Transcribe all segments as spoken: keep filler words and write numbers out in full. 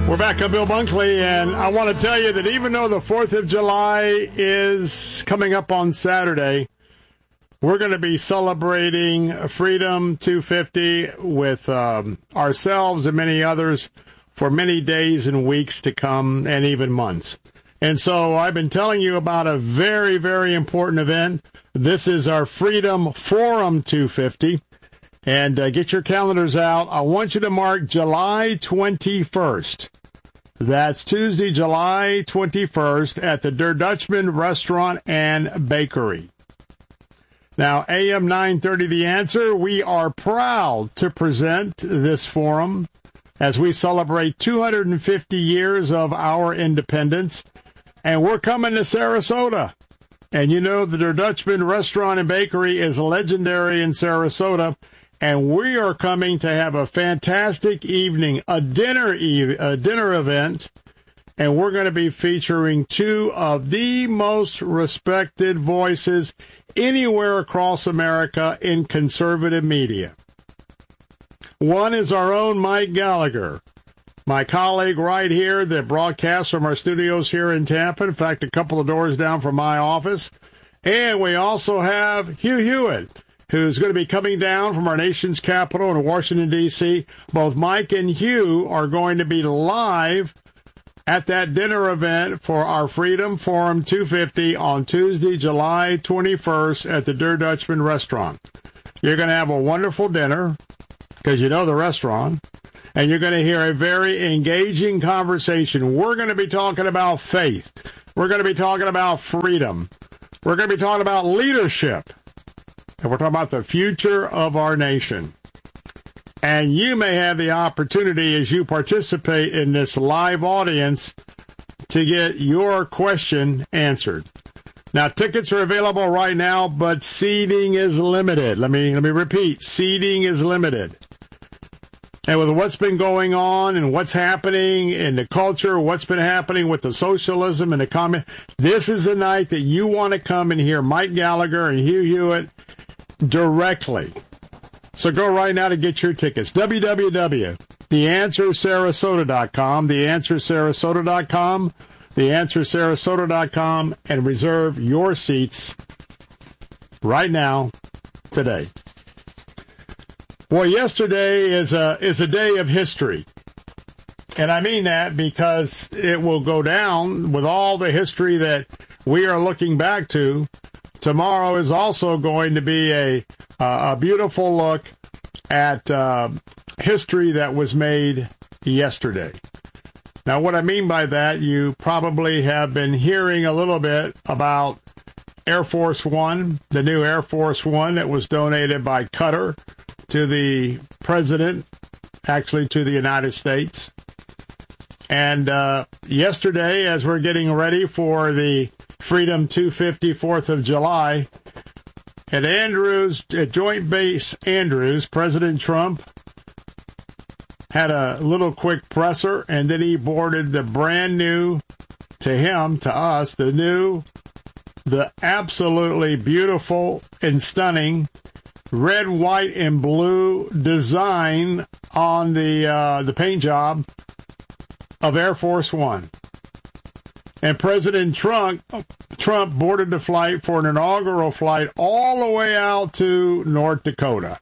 We're back on Bill Bunkley, and I want to tell you that even though the fourth of July is coming up on Saturday, we're going to be celebrating Freedom two fifty with um, ourselves and many others for many days and weeks to come, and even months. And so I've been telling you about a very, very important event. This is our Freedom Forum two fifty. And uh, get your calendars out. I want you to mark July twenty-first. That's Tuesday, July twenty-first at the Der Dutchman Restaurant and Bakery. Now, A M nine thirty The Answer, we are proud to present this forum as we celebrate two hundred fifty years of our independence. And we're coming to Sarasota. And you know, the Der Dutchman Restaurant and Bakery is legendary in Sarasota. And we are coming to have a fantastic evening, a dinner eve- a dinner event, and we're going to be featuring two of the most respected voices anywhere across America in conservative media. One is our own Mike Gallagher, my colleague right here that broadcasts from our studios here in Tampa, in fact, a couple of doors down from my office. And we also have Hugh Hewitt, who's going to be coming down from our nation's capital in Washington, D C Both Mike and Hugh are going to be live at that dinner event for our Freedom Forum two fifty on Tuesday, July twenty-first at the Der Dutchman Restaurant. You're going to have a wonderful dinner, because you know the restaurant, and you're going to hear a very engaging conversation. We're going to be talking about faith. We're going to be talking about freedom. We're going to be talking about leadership. And we're talking about the future of our nation. And you may have the opportunity as you participate in this live audience to get your question answered. Now, tickets are available right now, but seating is limited. Let me let me repeat, seating is limited. And with what's been going on and what's happening in the culture, what's been happening with the socialism and the communism, this is a night that you want to come and hear Mike Gallagher and Hugh Hewitt directly. So go right now to get your tickets. w w w dot the answer sarasota dot com, the answer sarasota dot com, the answer sarasota dot com, and reserve your seats right now, today. Well, yesterday is a, is a day of history. And I mean that because it will go down with all the history that we are looking back to. Tomorrow is also going to be a uh, a beautiful look at uh, history that was made yesterday. Now, what I mean by that, you probably have been hearing a little bit about Air Force One, the new Air Force One that was donated by Qatar to the president, actually to the United States. And uh, yesterday, as we're getting ready for the Freedom two fifty, fourth of July, at Andrews, at Joint Base Andrews, President Trump had a little quick presser, and then he boarded the brand new, to him, to us, the new, the absolutely beautiful and stunning red, white, and blue design on the uh, the paint job of Air Force One. And President Trump, Trump boarded the flight for an inaugural flight all the way out to North Dakota.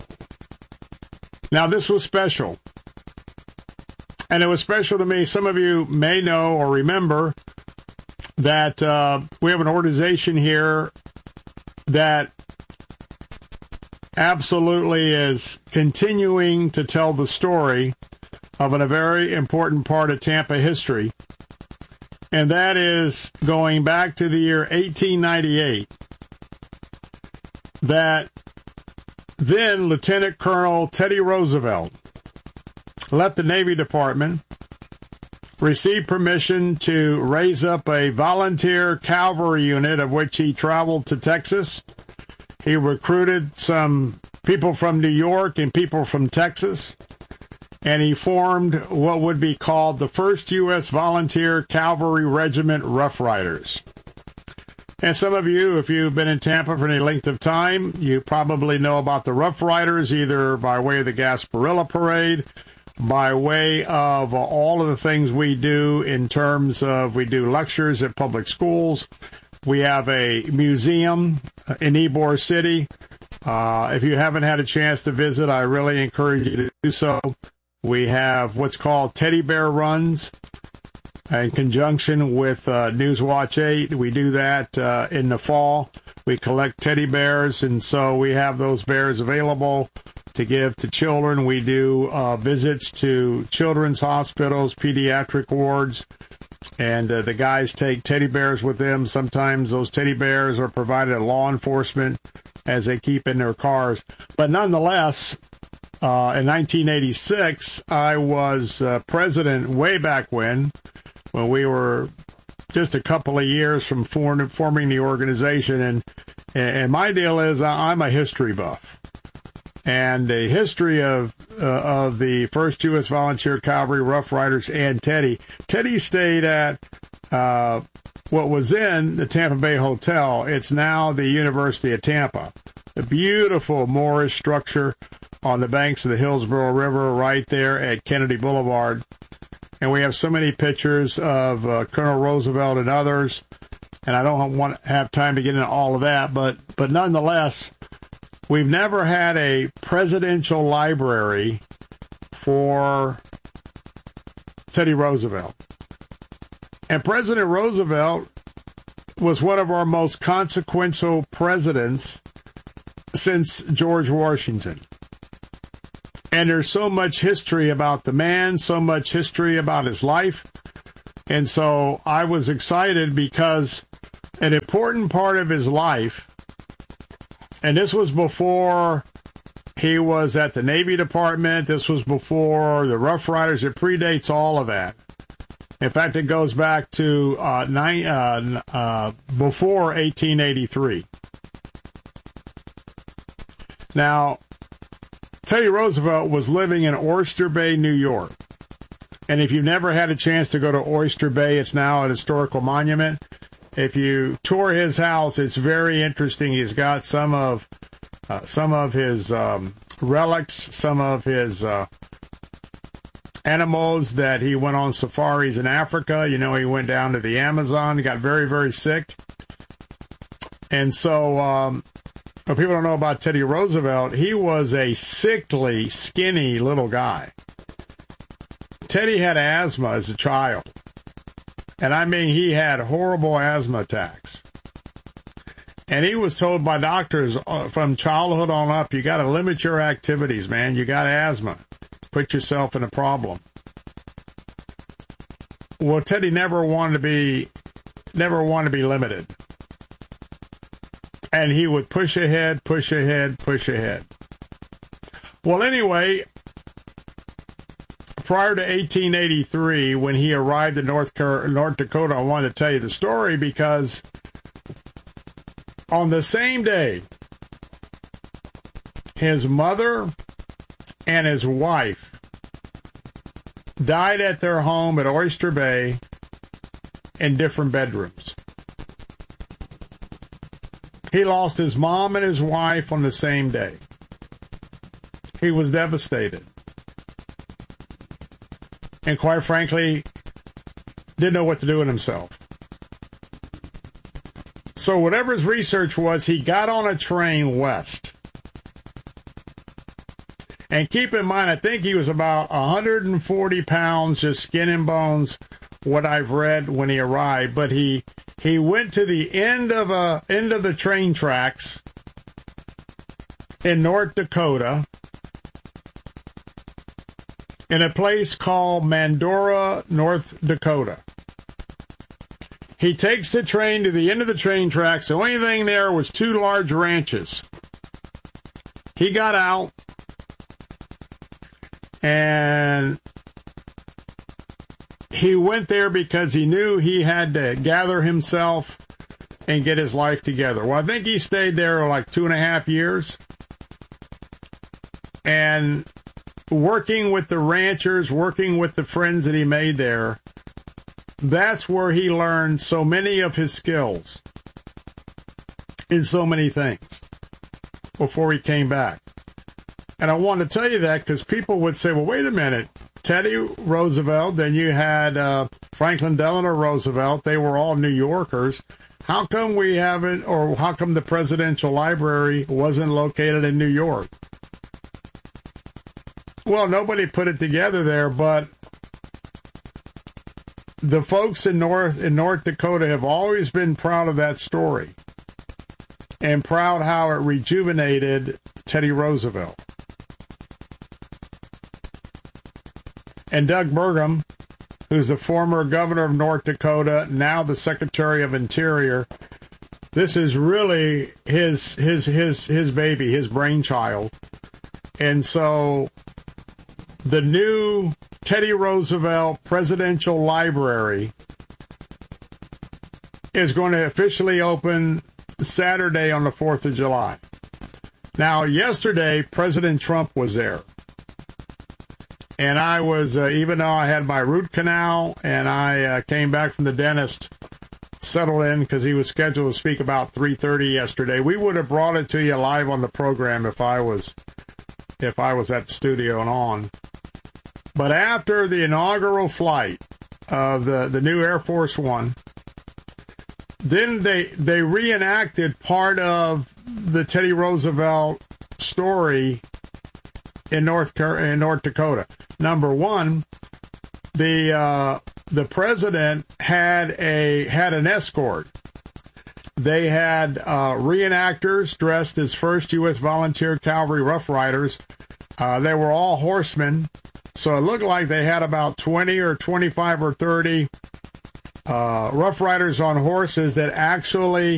Now, this was special. And it was special to me. Some of you may know or remember that uh, we have an organization here that absolutely is continuing to tell the story of a very important part of Tampa history. And that is going back to the year eighteen ninety-eight, that then Lieutenant Colonel Teddy Roosevelt left the Navy Department, received permission to raise up a volunteer cavalry unit of which he traveled to Texas. He recruited some people from New York and people from Texas, and he formed what would be called the first U S Volunteer Cavalry Regiment Rough Riders. And some of you, if you've been in Tampa for any length of time, you probably know about the Rough Riders, either by way of the Gasparilla Parade by way of all of the things we do in terms of we do lectures at public schools. We have a museum in Ybor City. Uh, if you haven't had a chance to visit, I really encourage you to do so. We have what's called Teddy Bear Runs in conjunction with uh, Newswatch eight. We do that uh, in the fall. We collect teddy bears, and so we have those bears available to give to children. We do uh, visits to children's hospitals, pediatric wards, and uh, the guys take teddy bears with them. Sometimes those teddy bears are provided to law enforcement as they keep in their cars. But nonetheless, uh, in nineteen eighty-six, I was uh, president way back when, when we were just a couple of years from form, forming the organization. And, and my deal is I'm a history buff. And the history of uh, of the first U S Volunteer Cavalry, Rough Riders, and Teddy. Teddy stayed at uh, what was in the Tampa Bay Hotel. It's now the University of Tampa. A beautiful Moorish structure on the banks of the Hillsborough River right there at Kennedy Boulevard. And we have so many pictures of uh, Colonel Roosevelt and others. And I don't want to have time to get into all of that, but but nonetheless, we've never had a presidential library for Teddy Roosevelt. And President Roosevelt was one of our most consequential presidents since George Washington. And there's so much history about the man, so much history about his life. And so I was excited because an important part of his life, and this was before he was at the Navy Department. This was before the Rough Riders. It predates all of that. In fact, it goes back to uh, nine, uh, uh, before eighteen eighty-three. Now, Teddy Roosevelt was living in Oyster Bay, New York. And if you've never had a chance to go to Oyster Bay, it's now an historical monument. If you tour his house, it's very interesting. He's got some of uh, some of his um, relics, some of his uh, animals that he went on safaris in Africa. You know, he went down to the Amazon. He got very, very sick. And so, um, what people don't know about Teddy Roosevelt, he was a sickly, skinny little guy. Teddy had asthma as a child. And I mean, he had horrible asthma attacks. And he was told by doctors uh, from childhood on up, you got to limit your activities, man. You got asthma. Put yourself in a problem. Well, Teddy never wanted to be, never wanted to be limited. And he would push ahead, push ahead, push ahead. Well, anyway, prior to eighteen eighty-three, when he arrived in North, North Dakota, I wanted to tell you the story because on the same day, his mother and his wife died at their home at Oyster Bay in different bedrooms. He lost his mom and his wife on the same day. He was devastated. And quite frankly, didn't know what to do with himself. So whatever his research was, he got on a train west. And keep in mind, I think he was about one hundred forty pounds, just skin and bones, what I've read when he arrived. But he he went to the end of a end of the train tracks in North Dakota, in a place called Mandora, North Dakota. He takes the train to the end of the train tracks. The only thing there was two large ranches. He got out, and he went there because he knew he had to gather himself and get his life together. Well, I think he stayed there like two and a half years. And working with the ranchers, working with the friends that he made there, that's where he learned so many of his skills in so many things before he came back. And I want to tell you that because people would say, well, wait a minute, Teddy Roosevelt, then you had uh, Franklin Delano Roosevelt. They were all New Yorkers. How come we haven't, or how come the Presidential Library wasn't located in New York? Well, nobody put it together there, but the folks in North in North Dakota have always been proud of that story and proud how it rejuvenated Teddy Roosevelt. And Doug Burgum, who's the former governor of North Dakota, now the Secretary of Interior, this is really his his his his baby, his brainchild. And so the new Teddy Roosevelt Presidential Library is going to officially open Saturday on the fourth of July. Now, yesterday, President Trump was there. And I was, uh, even though I had my root canal and I uh, came back from the dentist, settled in because he was scheduled to speak about three thirty yesterday. We would have brought it to you live on the program if I was, if I was at the studio and on. But after the inaugural flight of the, the new Air Force One, then they they reenacted part of the Teddy Roosevelt story in North in North Dakota. Number one, the uh, the president had a had an escort. They had uh, reenactors dressed as first U S Volunteer Cavalry Rough Riders. Uh, they were all horsemen, so it looked like they had about twenty or twenty-five or thirty uh, Rough Riders on horses that actually